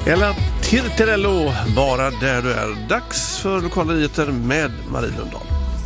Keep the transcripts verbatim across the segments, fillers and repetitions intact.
Eller Tirterello, bara där du är. Dags för lokala nyheter med Marie Lundahl.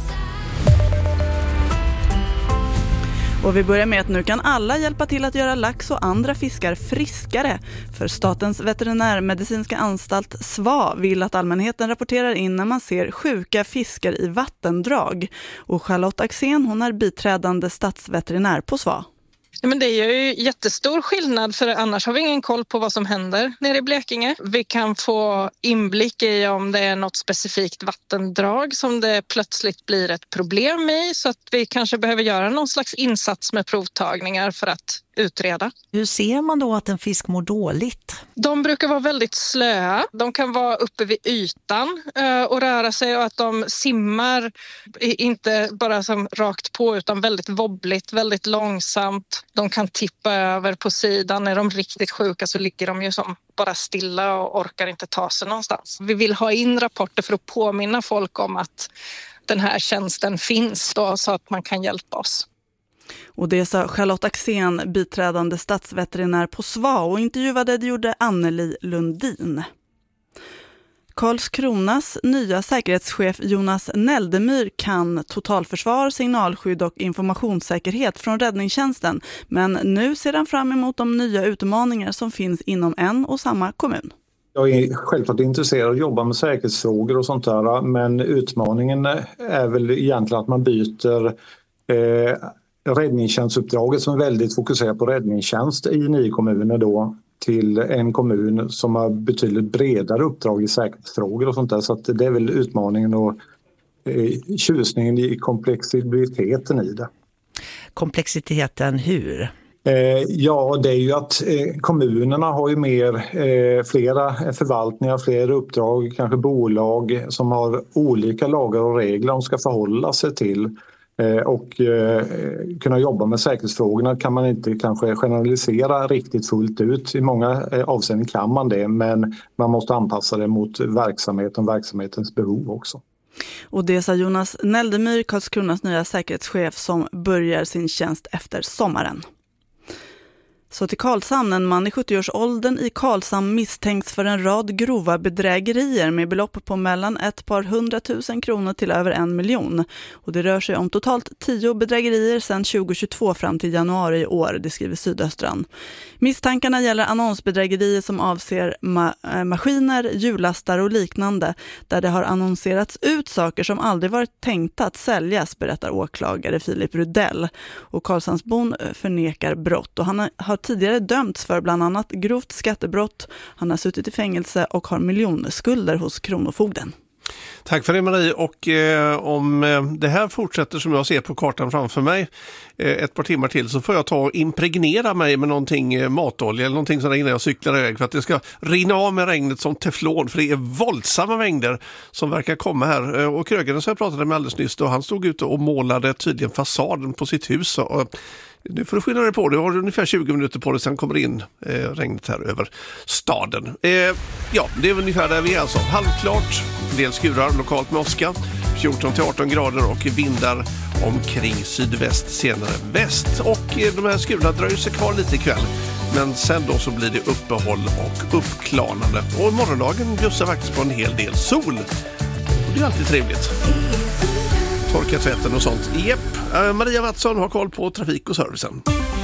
Och vi börjar med att nu kan alla hjälpa till att göra lax och andra fiskar friskare. För Statens veterinärmedicinska anstalt S V A vill att allmänheten rapporterar in när man ser sjuka fiskar i vattendrag. Och Charlotte Axén, hon är biträdande statsveterinär på S V A. Ja, men det är ju jättestor skillnad, för annars har vi ingen koll på vad som händer nere i Blekinge. Vi kan få inblick i om det är något specifikt vattendrag som det plötsligt blir ett problem i, så att vi kanske behöver göra någon slags insats med provtagningar för att utreda. Hur ser man då att en fisk mår dåligt? De brukar vara väldigt slöa. De kan vara uppe vid ytan och röra sig, och att de simmar inte bara som rakt på utan väldigt wobbligt, väldigt långsamt. De kan tippa över på sidan. När de är riktigt sjuka så ligger de ju som bara stilla och orkar inte ta sig någonstans. Vi vill ha in rapporter för att påminna folk om att den här tjänsten finns då, så att man kan hjälpa oss. Och det sa Charlotte Axén, biträdande statsveterinär på S V A, och intervjuade det gjorde Anneli Lundin. Karlskronas nya säkerhetschef Jonas Neldemyr kan totalförsvar, signalskydd och informationssäkerhet från räddningstjänsten, men nu ser han fram emot de nya utmaningar som finns inom en och samma kommun. Jag är självklart intresserad av att jobba med säkerhetsfrågor och sånt där, men utmaningen är väl egentligen att man byter eh, räddningstjänstuppdraget som är väldigt fokuserat på räddningstjänst i nio kommuner då till en kommun som har betydligt bredare uppdrag i säkerhetsfrågor och sånt där. Så att det är väl utmaningen och eh, tjusningen i komplexiteten i det. Komplexiteten hur? Eh, ja, det är ju att eh, kommunerna har ju mer, eh, flera förvaltningar, flera uppdrag, kanske bolag som har olika lagar och regler de ska förhålla sig till. Och eh, kunna jobba med säkerhetsfrågorna kan man inte kanske generalisera riktigt fullt ut. I många eh, avseenden kan man det, men man måste anpassa det mot verksamheten och verksamhetens behov också. Och det sa Jonas Neldemyr, Karlskronas nya säkerhetschef, som börjar sin tjänst efter sommaren. Så till Karlshamn, en man i sjuttioårsåldern i Karlshamn misstänks för en rad grova bedrägerier med belopp på mellan ett par hundratusen kronor till över en miljon. Och det rör sig om totalt tio bedrägerier sedan tjugohundratjugotvå fram till januari i år, det skriver Sydöstran. Misstankarna gäller annonsbedrägerier som avser ma- maskiner, hjulastar och liknande, där det har annonserats ut saker som aldrig varit tänkta att säljas, berättar åklagare Filip Rudell. Och Karlshamnsbon förnekar brott, och han har tidigare dömts för bland annat grovt skattebrott. Han har suttit i fängelse och har miljonskulder hos Kronofogden. Tack för det, Marie. Och eh, om eh, det här fortsätter som jag ser på kartan framför mig eh, ett par timmar till, så får jag ta och impregnera mig med någonting eh, matolja eller någonting sådär innan jag cyklar iväg, för att det ska rinna av med regnet som teflon, för det är våldsamma mängder som verkar komma här. Eh, och Krögaren som jag pratade med alldeles nyss, då han stod ute och målade tydligen fasaden på sitt hus, och, och nu får du skynda dig på, du har ungefär tjugo minuter på det, sen kommer in eh, regnet här över staden. Eh, ja, det är ungefär där vi är alltså. Halvklart, del skurar lokalt med åska, fjorton till arton grader och vindar omkring sydväst, senare väst. Och eh, de här skurarna dröjer sig kvar lite ikväll, men sen då så blir det uppehåll och uppklarnande. Och morgondagen bjussar faktiskt på en hel del sol. Och det är alltid trevligt. Torka tvätten och sånt. Jep. Maria Watson har koll på trafik och servicen.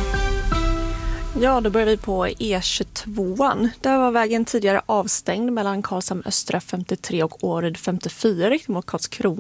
Ja, då börjar vi på E tjugotvåan. Där var vägen tidigare avstängd mellan Karlshamn Östra femtiotre och Åred femtiofyra riktning mot Karlskrona.